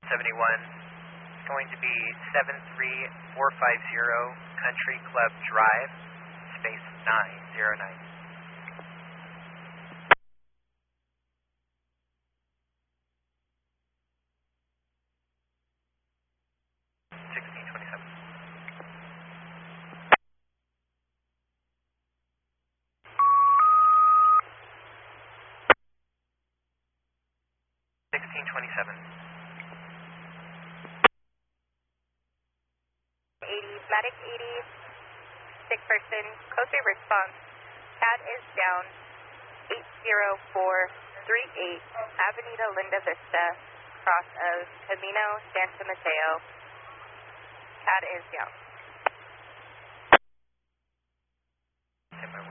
71. It's going to be 73450 Country Club Drive, space 909. 1627. 1627. 80, Matic 80, sick person, code 3 response. CAD is down 80438, Avenida Linda Vista, cross of Camino Santa Mateo. CAD is down.